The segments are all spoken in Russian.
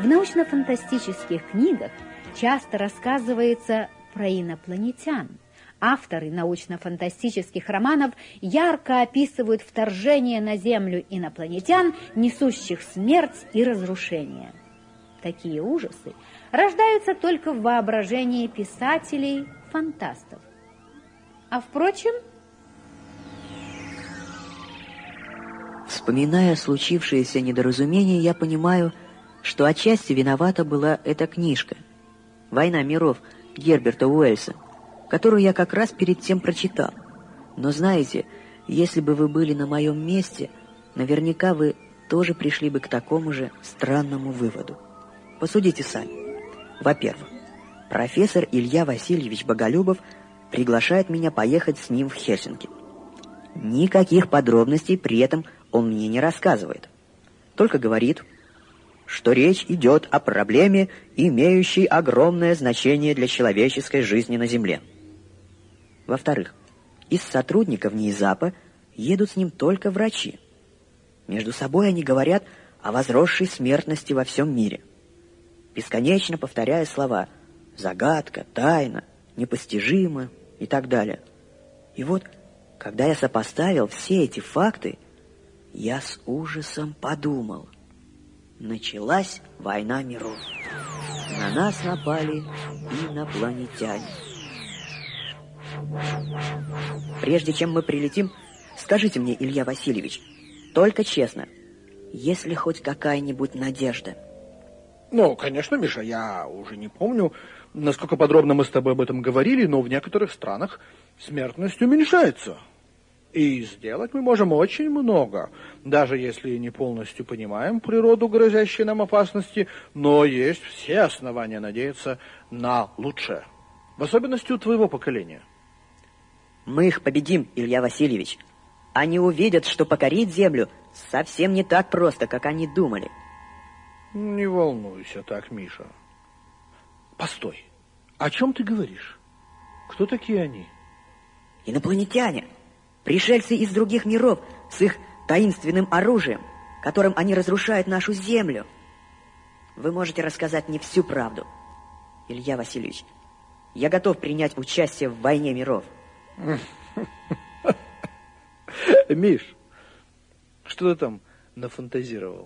В научно-фантастических книгах часто рассказывается про инопланетян. Авторы научно-фантастических романов ярко описывают вторжение на Землю инопланетян, несущих смерть и разрушение. Такие ужасы рождаются только в воображении писателей-фантастов. А впрочем... Вспоминая случившееся недоразумение, я понимаю, что отчасти виновата была эта книжка «Война миров» Герберта Уэллса, которую я как раз перед тем прочитал. Но знаете, если бы вы были на моем месте, наверняка вы тоже пришли бы к такому же странному выводу. Посудите сами. Во-первых, профессор Илья Васильевич Боголюбов приглашает меня поехать с ним в Хельсинки. Никаких подробностей при этом он мне не рассказывает. Только говорит, что речь идет о проблеме, имеющей огромное значение для человеческой жизни на Земле. Во-вторых, из сотрудников НИИЗАПа едут с ним только врачи. Между собой они говорят о возросшей смертности во всем мире, бесконечно повторяя слова «загадка», «тайна», «непостижимо» и так далее. И вот, когда я сопоставил все эти факты, я с ужасом подумал. Началась война миров. На нас напали инопланетяне. Прежде чем мы прилетим, скажите мне, Илья Васильевич, только честно, есть ли хоть какая-нибудь надежда? Ну, конечно, Миша, я уже не помню, насколько подробно мы с тобой об этом говорили, но в некоторых странах смертность уменьшается. И сделать мы можем очень много, даже если не полностью понимаем природу грозящей нам опасности, но есть все основания надеяться на лучшее, в особенности у твоего поколения. Мы их победим, Илья Васильевич. Они увидят, что покорить Землю совсем не так просто, как они думали. Не волнуйся так, Миша. Постой, о чем ты говоришь? Кто такие они? Инопланетяне. Пришельцы из других миров с их таинственным оружием, которым они разрушают нашу Землю. Вы можете рассказать мне всю правду. Илья Васильевич, я готов принять участие в войне миров. Миш, что ты там нафантазировал?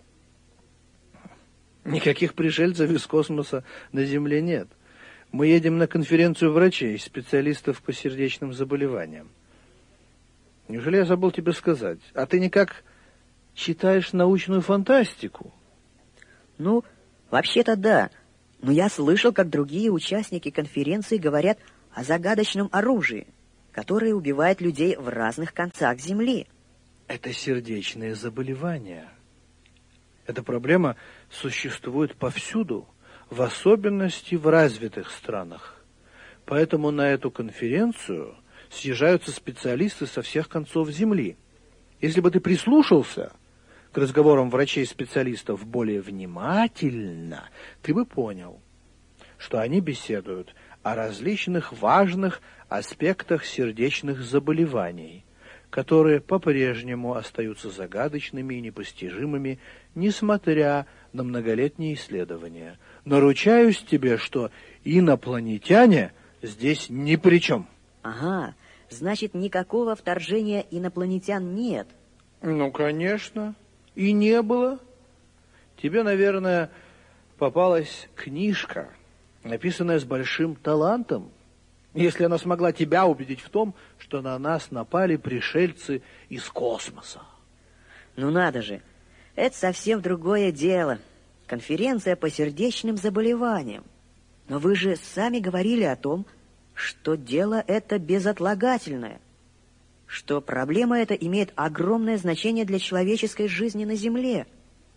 Никаких пришельцев из космоса на Земле нет. Мы едем на конференцию врачей, специалистов по сердечным заболеваниям. Неужели я забыл тебе сказать? А ты никак читаешь научную фантастику? Ну, вообще-то да. Но я слышал, как другие участники конференции говорят о загадочном оружии, которое убивает людей в разных концах Земли. Это сердечные заболевания. Эта проблема существует повсюду, в особенности в развитых странах. Поэтому на эту конференцию съезжаются специалисты со всех концов Земли. Если бы ты прислушался к разговорам врачей-специалистов более внимательно, ты бы понял, что они беседуют о различных важных аспектах сердечных заболеваний, которые по-прежнему остаются загадочными и непостижимыми, несмотря на многолетние исследования. Но ручаюсь тебе, что инопланетяне здесь ни при чем. Ага, значит, никакого вторжения инопланетян нет. Ну, конечно, и не было. Тебе, наверное, попалась книжка, написанная с большим талантом, если она смогла тебя убедить в том, что на нас напали пришельцы из космоса. Ну надо же, это совсем другое дело. Конференция по сердечным заболеваниям. Но вы же сами говорили о том, что дело это безотлагательное, что проблема эта имеет огромное значение для человеческой жизни на Земле.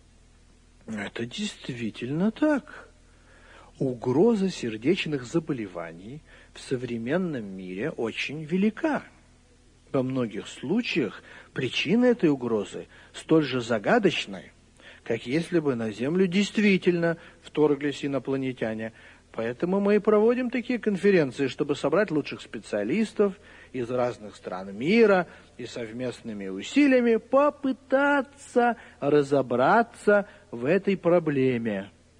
Это действительно так. Угроза сердечных заболеваний в современном мире очень велика. Во многих случаях причина этой угрозы столь же загадочная, как если бы на Землю действительно вторглись инопланетяне. Поэтому мы и проводим такие конференции, чтобы собрать лучших специалистов из разных стран мира и совместными усилиями попытаться разобраться в этой проблеме.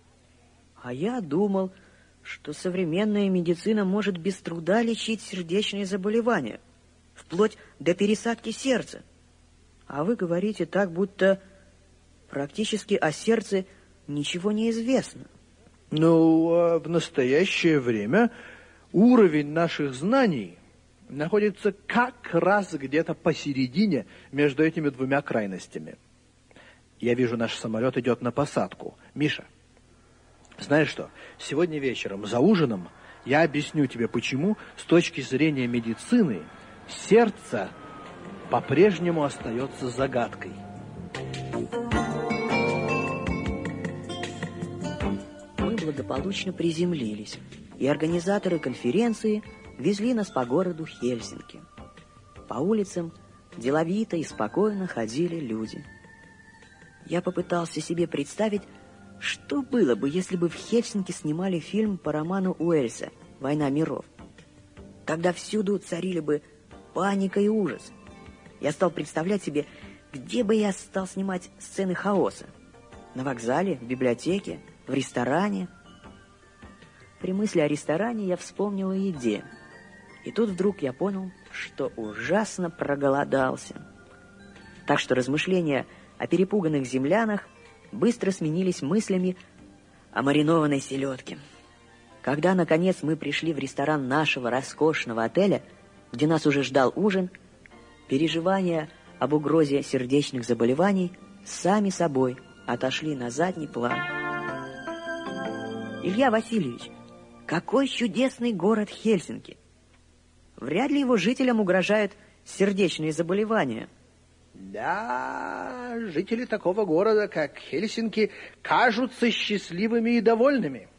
А я думал, что современная медицина может без труда лечить сердечные заболевания, вплоть до пересадки сердца. А вы говорите так, будто практически о сердце ничего не известно. Ну, в настоящее время уровень наших знаний находится как раз где-то посередине между этими двумя крайностями. Я вижу, наш самолет идет на посадку. Миша, знаешь что, сегодня вечером за ужином я объясню тебе, почему с точки зрения медицины сердце по-прежнему остается загадкой. Мы благополучно приземлились, и организаторы конференции везли нас по городу Хельсинки. По улицам деловито и спокойно ходили люди. Я попытался себе представить, что было бы, если бы в Хельсинки снимали фильм по роману Уэльса «Война миров». Тогда всюду царили бы паника и ужас. Я стал представлять себе, где бы я стал снимать сцены хаоса. На вокзале, в библиотеке, в ресторане. При мысли о ресторане я вспомнил о еде. И тут вдруг я понял, что ужасно проголодался. Так что размышления о перепуганных землянах быстро сменились мыслями о маринованной селедке. Когда, наконец, мы пришли в ресторан нашего роскошного отеля, где нас уже ждал ужин, переживания об угрозе сердечных заболеваний сами собой отошли на задний план. Илья Васильевич, какой чудесный город Хельсинки! Вряд ли его жителям угрожают сердечные заболевания. Да, жители такого города, как Хельсинки, кажутся счастливыми и довольными.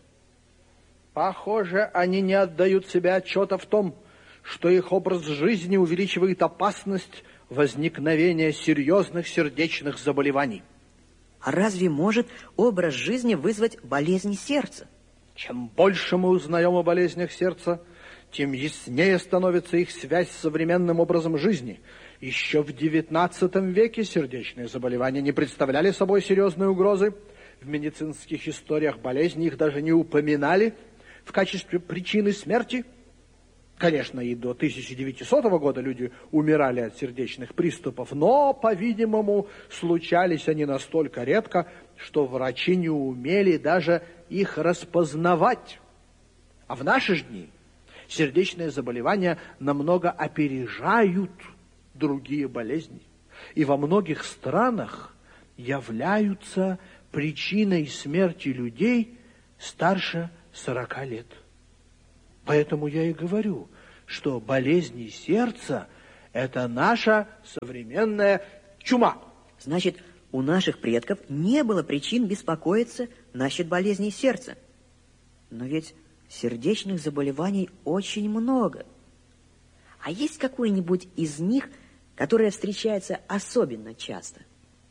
Похоже, они не отдают себе отчета в том, что их образ жизни увеличивает опасность возникновения серьезных сердечных заболеваний. А разве может образ жизни вызвать болезни сердца? Чем больше мы узнаем о болезнях сердца, тем яснее становится их связь с современным образом жизни. Еще в XIX веке сердечные заболевания не представляли собой серьезной угрозы. В медицинских историях болезни их даже не упоминали в качестве причины смерти. Конечно, и до 1900 года люди умирали от сердечных приступов, но, по-видимому, случались они настолько редко, что врачи не умели даже их распознавать. А в наши дни сердечные заболевания намного опережают другие болезни и во многих странах являются причиной смерти людей старше 40 лет. Поэтому я и говорю, что болезни сердца – это наша современная чума. Значит, у наших предков не было причин беспокоиться насчет болезней сердца. Но ведь сердечных заболеваний очень много. А есть какой-нибудь из них, которое встречается особенно часто?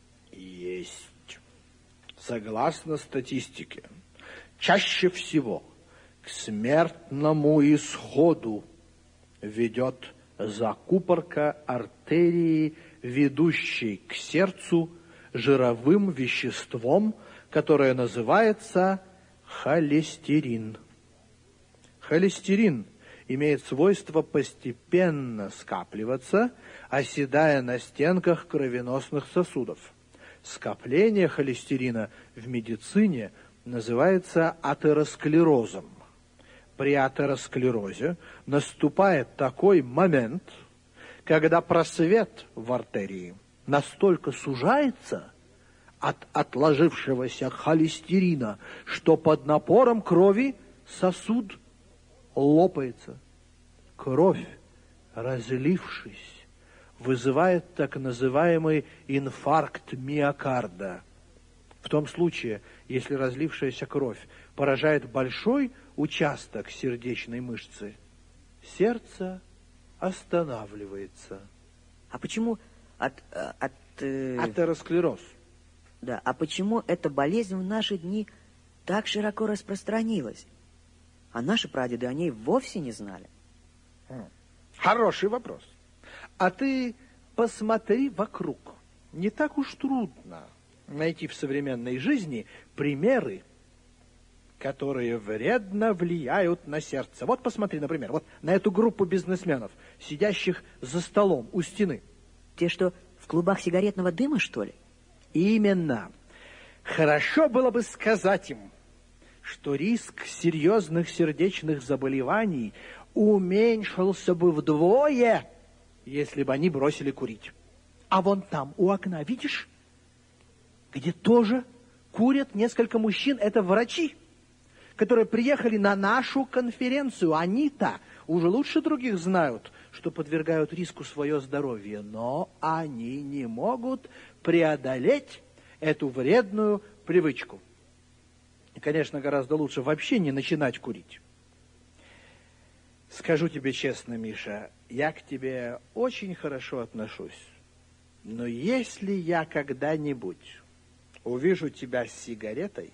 Есть. Согласно статистике, чаще всего к смертному исходу ведет закупорка артерии, ведущей к сердцу жировым веществом, которое называется холестерин. Холестерин имеет свойство постепенно скапливаться, оседая на стенках кровеносных сосудов. Скопление холестерина в медицине называется атеросклерозом. При атеросклерозе наступает такой момент, когда просвет в артерии настолько сужается от отложившегося холестерина, что под напором крови сосуд лопается. Кровь, разлившись, вызывает так называемый инфаркт миокарда. В том случае, если разлившаяся кровь поражает большой участок сердечной мышцы, сердце останавливается. А почему атеросклероз? Да, а почему эта болезнь в наши дни так широко распространилась? А наши прадеды о ней вовсе не знали. Хороший вопрос. А ты посмотри вокруг. Не так уж трудно найти в современной жизни примеры которые вредно влияют на сердце. Вот посмотри, например, вот на эту группу бизнесменов, сидящих за столом у стены. Те, что в клубах сигаретного дыма, что ли? Именно. Хорошо было бы сказать им, что риск серьезных сердечных заболеваний уменьшился бы вдвое, если бы они бросили курить. А вон там, у окна, видишь, где тоже курят несколько мужчин, это врачи, которые приехали на нашу конференцию. Они-то уже лучше других знают, что подвергают риску свое здоровье, но они не могут преодолеть эту вредную привычку. И, конечно, гораздо лучше вообще не начинать курить. Скажу тебе честно, Миша, я к тебе очень хорошо отношусь. Но если я когда-нибудь увижу тебя с сигаретой,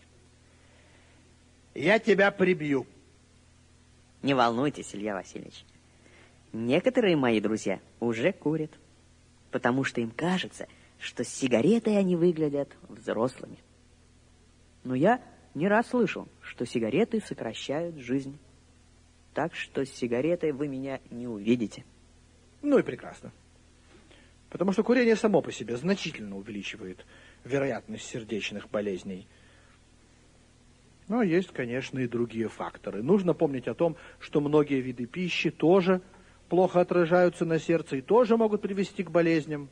я тебя прибью. Не волнуйтесь, Илья Васильевич. Некоторые мои друзья уже курят, потому что им кажется, что с сигаретой они выглядят взрослыми. Но я не раз слышал, что сигареты сокращают жизнь. Так что с сигаретой вы меня не увидите. Ну и прекрасно. Потому что курение само по себе значительно увеличивает вероятность сердечных болезней. Но есть, конечно, и другие факторы. Нужно помнить о том, что многие виды пищи тоже плохо отражаются на сердце и тоже могут привести к болезням.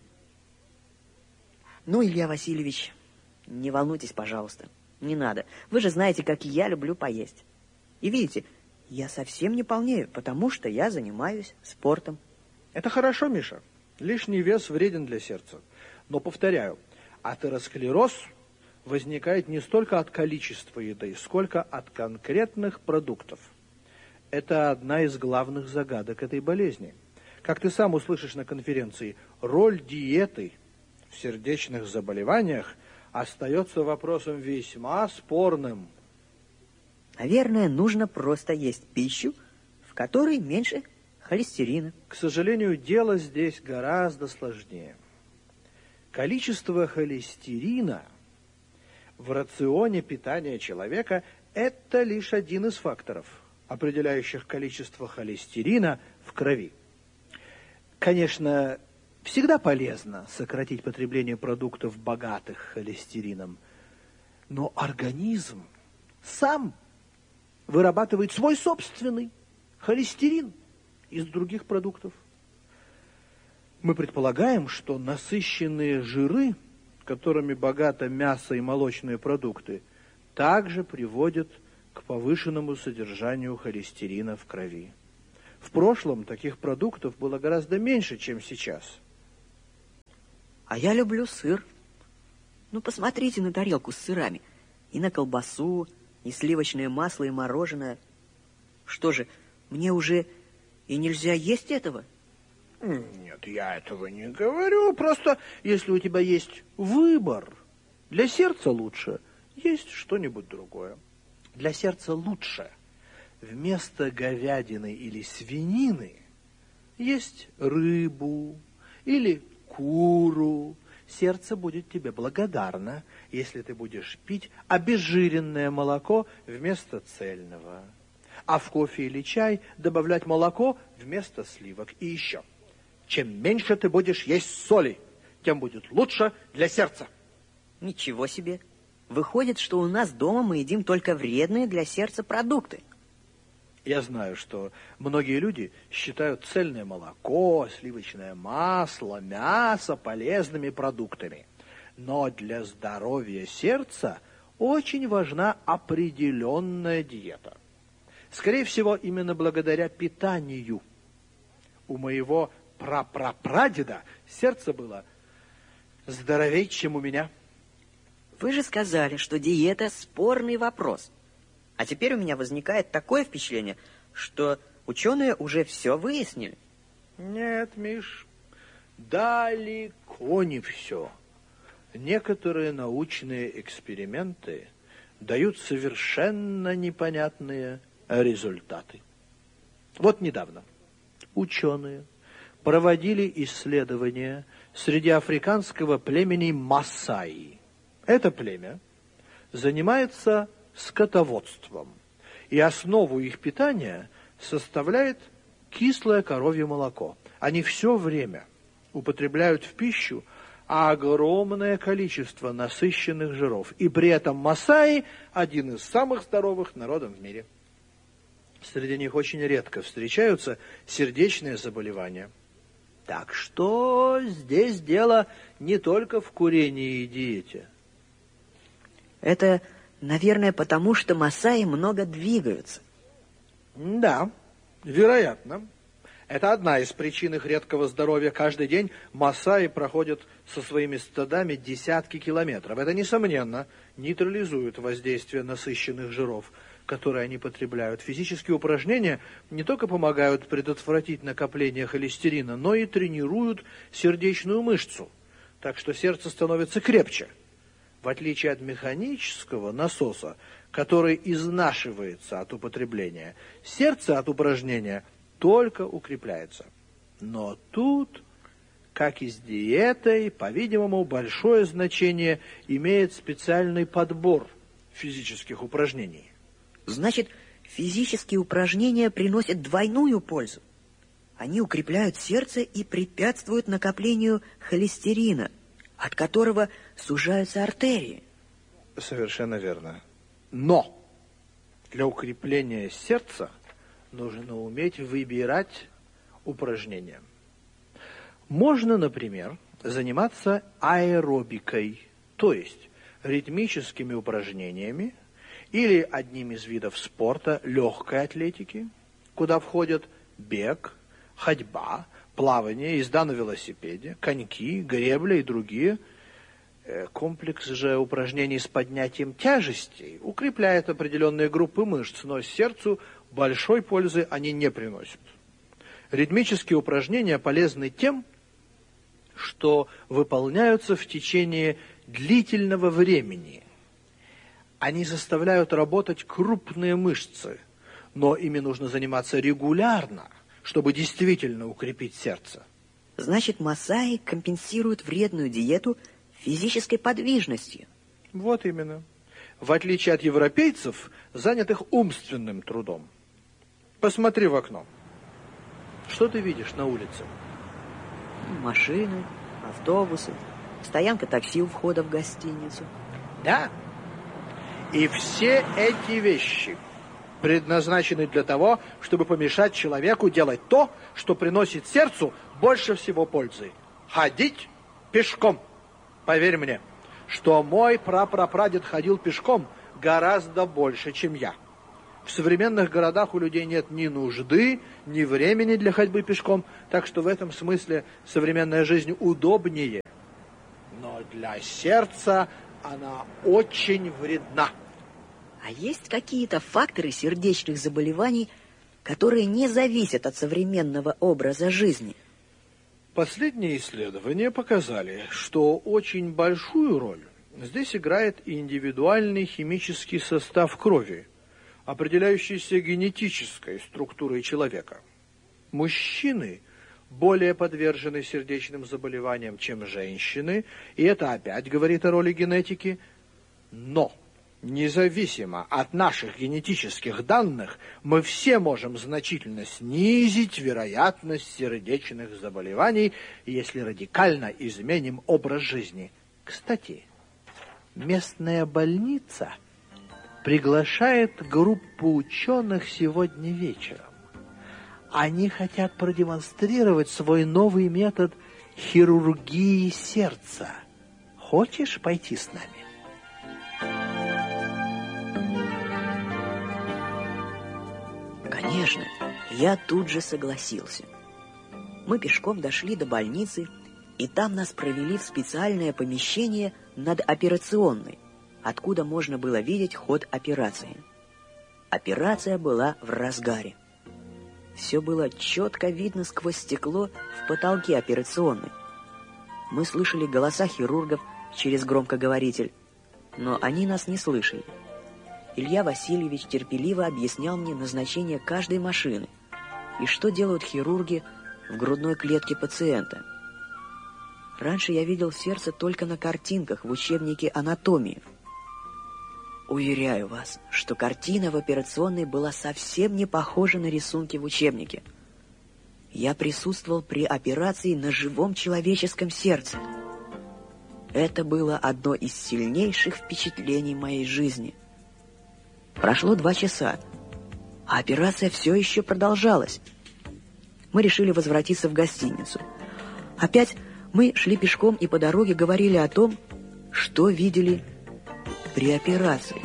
Ну, Илья Васильевич, не волнуйтесь, пожалуйста. Не надо. Вы же знаете, как я люблю поесть. И видите, я совсем не полнею, потому что я занимаюсь спортом. Это хорошо, Миша. Лишний вес вреден для сердца. Но, повторяю, атеросклероз возникает не столько от количества еды, сколько от конкретных продуктов. Это одна из главных загадок этой болезни. Как ты сам услышишь на конференции, роль диеты в сердечных заболеваниях остается вопросом весьма спорным. Наверное, нужно просто есть пищу, в которой меньше холестерина. К сожалению, дело здесь гораздо сложнее. Количество холестерина в рационе питания человека – это лишь один из факторов, определяющих количество холестерина в крови. Конечно, всегда полезно сократить потребление продуктов, богатых холестерином, но организм сам вырабатывает свой собственный холестерин из других продуктов. Мы предполагаем, что насыщенные жиры, которыми богато мясо и молочные продукты, также приводят к повышенному содержанию холестерина в крови. В прошлом таких продуктов было гораздо меньше, чем сейчас. А я люблю сыр. Ну, посмотрите на тарелку с сырами. И на колбасу, и сливочное масло, и мороженое. Что же, мне уже и нельзя есть этого? Нет, я этого не говорю. Просто, если у тебя есть выбор, для сердца лучше есть что-нибудь другое. Для сердца лучше вместо говядины или свинины есть рыбу или куру. Сердце будет тебе благодарно, если ты будешь пить обезжиренное молоко вместо цельного. А в кофе или чай добавлять молоко вместо сливок. И еще, чем меньше ты будешь есть соли, тем будет лучше для сердца. Ничего себе. Выходит, что у нас дома мы едим только вредные для сердца продукты. Я знаю, что многие люди считают цельное молоко, сливочное масло, мясо полезными продуктами. Но для здоровья сердца очень важна определенная диета. Скорее всего, именно благодаря питанию. У моего прапрапрадеда сердце было здоровее, чем у меня. Вы же сказали, что диета – спорный вопрос. А теперь у меня возникает такое впечатление, что ученые уже все выяснили. Нет, Миш, далеко не все. Некоторые научные эксперименты дают совершенно непонятные результаты. Вот недавно ученые проводили исследования среди африканского племени Масаи. Это племя занимается скотоводством, и основу их питания составляет кислое коровье молоко. Они все время употребляют в пищу огромное количество насыщенных жиров, и при этом масаи – один из самых здоровых народов в мире. Среди них очень редко встречаются сердечные заболевания. Так что здесь дело не только в курении и диете. Это, наверное, потому что масаи много двигаются. Да, вероятно. Это одна из причин их редкого здоровья. Каждый день масаи проходят со своими стадами десятки километров. Это, несомненно, нейтрализует воздействие насыщенных жиров, которые они потребляют. Физические упражнения не только помогают предотвратить накопление холестерина, но и тренируют сердечную мышцу, так что сердце становится крепче. В отличие от механического насоса, который изнашивается от употребления, сердце от упражнения только укрепляется. Но тут, как и с диетой, по-видимому, большое значение имеет специальный подбор физических упражнений. Значит, физические упражнения приносят двойную пользу. Они укрепляют сердце и препятствуют накоплению холестерина, от которого сужаются артерии. Совершенно верно. Но для укрепления сердца нужно уметь выбирать упражнения. Можно, например, заниматься аэробикой, то есть ритмическими упражнениями, или одним из видов спорта легкой атлетики, куда входят бег, ходьба, плавание, езда на велосипеде, коньки, гребля и другие. Комплекс же упражнений с поднятием тяжестей укрепляет определенные группы мышц, но сердцу большой пользы они не приносят. Ритмические упражнения полезны тем, что выполняются в течение длительного времени. Они заставляют работать крупные мышцы, но ими нужно заниматься регулярно, чтобы действительно укрепить сердце. Значит, масаи компенсируют вредную диету физической подвижностью. Вот именно. В отличие от европейцев, занятых умственным трудом. Посмотри в окно. Что ты видишь на улице? Машины, автобусы, стоянка такси у входа в гостиницу. Да. И все эти вещи предназначены для того, чтобы помешать человеку делать то, что приносит сердцу больше всего пользы. Ходить пешком. Поверь мне, что мой прапрапрадед ходил пешком гораздо больше, чем я. В современных городах у людей нет ни нужды, ни времени для ходьбы пешком, так что в этом смысле современная жизнь удобнее. Но для сердца она очень вредна. А есть какие-то факторы сердечных заболеваний, которые не зависят от современного образа жизни? Последние исследования показали, что очень большую роль здесь играет индивидуальный химический состав крови, определяющийся генетической структурой человека. Мужчины более подвержены сердечным заболеваниям, чем женщины, и это опять говорит о роли генетики. Но независимо от наших генетических данных, мы все можем значительно снизить вероятность сердечных заболеваний, если радикально изменим образ жизни. Кстати, местная больница приглашает группу ученых сегодня вечером. Они хотят продемонстрировать свой новый метод хирургии сердца. Хочешь пойти с нами? Конечно, я тут же согласился. Мы пешком дошли до больницы, и там нас провели в специальное помещение над операционной, откуда можно было видеть ход операции. Операция была в разгаре. Все было четко видно сквозь стекло в потолке операционной. Мы слышали голоса хирургов через громкоговоритель, но они нас не слышали. Илья Васильевич терпеливо объяснял мне назначение каждой машины и что делают хирурги в грудной клетке пациента. Раньше я видел сердце только на картинках в учебнике анатомии. Уверяю вас, что картина в операционной была совсем не похожа на рисунки в учебнике. Я присутствовал при операции на живом человеческом сердце. Это было одно из сильнейших впечатлений моей жизни. Прошло 2 часа, а операция все еще продолжалась. Мы решили возвратиться в гостиницу. Опять мы шли пешком и по дороге говорили о том, что видели при операции.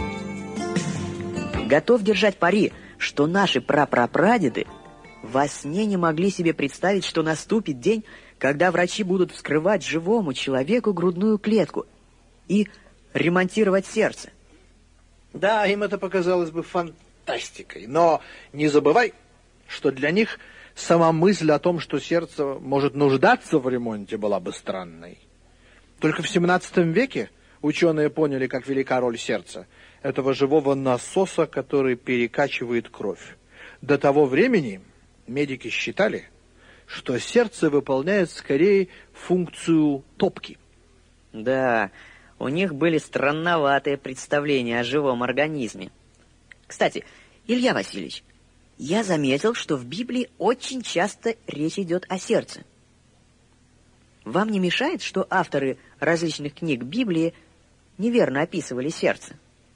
Готов держать пари, что наши прапрапрадеды во сне не могли себе представить, что наступит день, когда врачи будут вскрывать живому человеку грудную клетку и ремонтировать сердце. Да, им это показалось бы фантастикой, но не забывай, что для них сама мысль о том, что сердце может нуждаться в ремонте, была бы странной. Только в 17 веке ученые поняли, как велика роль сердца, этого живого насоса, который перекачивает кровь. До того времени медики считали, что сердце выполняет скорее функцию топки. Да, у них были странноватые представления о живом организме. Кстати, Илья Васильевич, я заметил, что в Библии очень часто речь идет о сердце. Вам не мешает, что авторы различных книг Библии неверно описывали сердце?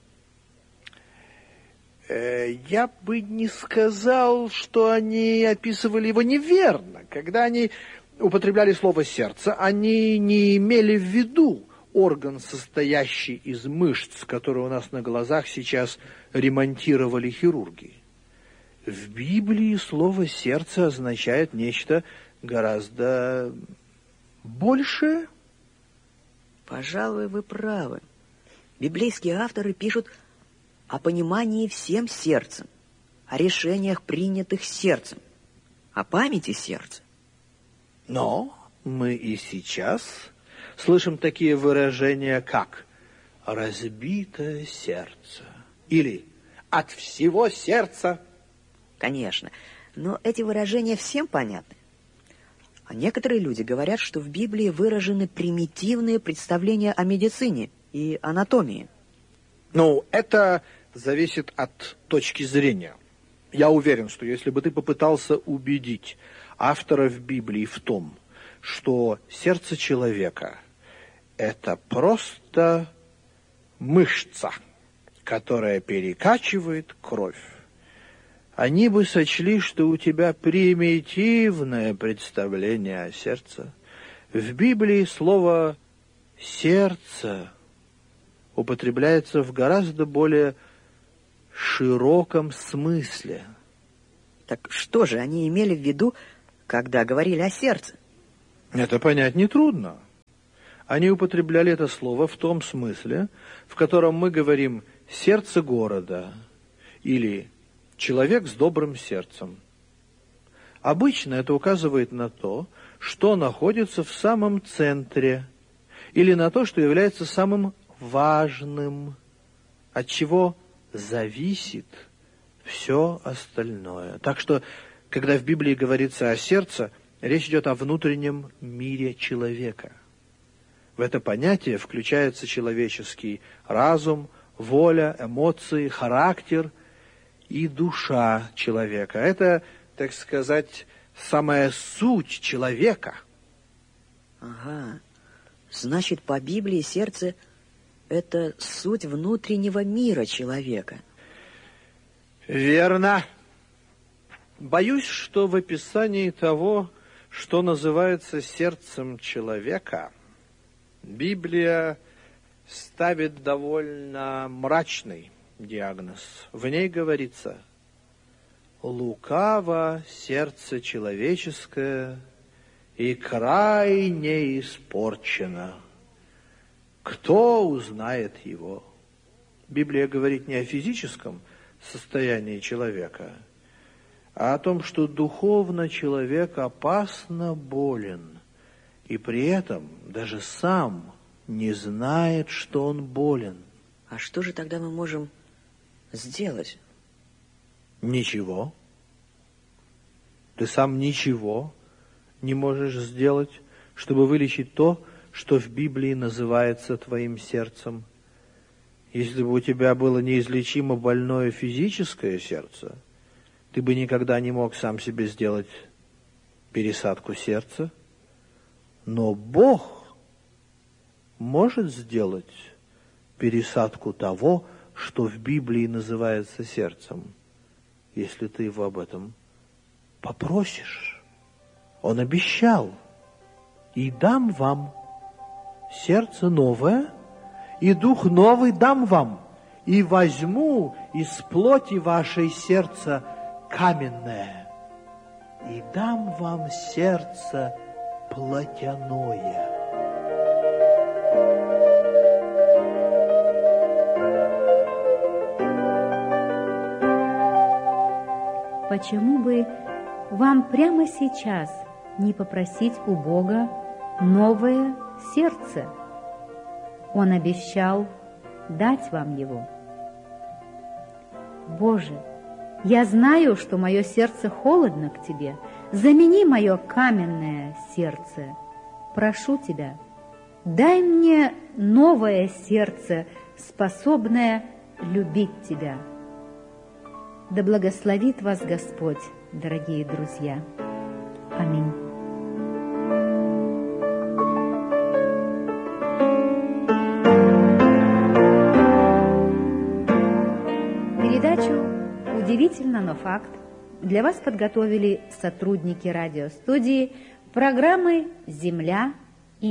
Я бы не сказал, что они описывали его неверно. Когда они употребляли слово «сердце», они не имели в виду орган, состоящий из мышц, который у нас на глазах сейчас ремонтировали хирурги. В Библии слово «сердце» означает нечто гораздо большее. Пожалуй, вы правы. Библейские авторы пишут о понимании всем сердцем, о решениях, принятых сердцем, о памяти сердца. Но мы и сейчас слышим такие выражения, как «разбитое сердце» или «от всего сердца». Конечно, но эти выражения всем понятны. А некоторые люди говорят, что в Библии выражены примитивные представления о медицине и анатомии. Ну, это зависит от точки зрения. Я уверен, что если бы ты попытался убедить авторов Библии в том, что сердце человека – это просто мышца, которая перекачивает кровь, они бы сочли, что у тебя примитивное представление о сердце. В Библии слово «сердце» употребляется в гораздо более широком смысле. Так что же они имели в виду, когда говорили о сердце? Это понять нетрудно. Они употребляли это слово в том смысле, в котором мы говорим «сердце города» или «человек с добрым сердцем». Обычно это указывает на то, что находится в самом центре, или на то, что является самым важным, от чего зависит все остальное. Так что, когда в Библии говорится о сердце, речь идет о внутреннем мире человека. В это понятие включается человеческий разум, воля, эмоции, характер и душа человека. Это, так сказать, самая суть человека. Ага, значит, по Библии сердце – это суть внутреннего мира человека. Верно. Боюсь, что в описании того, что называется сердцем человека, Библия ставит довольно мрачный диагноз. В ней говорится: «Лукаво сердце человеческое и крайне испорчено. Кто узнает его?» Библия говорит не о физическом состоянии человека, а о том, что духовно человек опасно болен, и при этом даже сам не знает, что он болен. А что же тогда мы можем сделать? Ничего. Ты сам ничего не можешь сделать, чтобы вылечить то, что в Библии называется твоим сердцем. Если бы у тебя было неизлечимо больное физическое сердце, ты бы никогда не мог сам себе сделать пересадку сердца. Но Бог может сделать пересадку того, что в Библии называется сердцем, если ты его об этом попросишь. Он обещал: и дам вам сердце новое, и дух новый дам вам, и возьму из плоти вашей сердце каменное, и дам вам сердце плотяное. Почему бы вам прямо сейчас не попросить у Бога новое сердце? Он обещал дать вам его. Боже, я знаю, что мое сердце холодно к Тебе. Замени мое каменное сердце. Прошу Тебя, дай мне новое сердце, способное любить Тебя. Да благословит вас Господь, дорогие друзья. Аминь. Передачу «Удивительно, но факт» для вас подготовили сотрудники радиостудии программы «Земля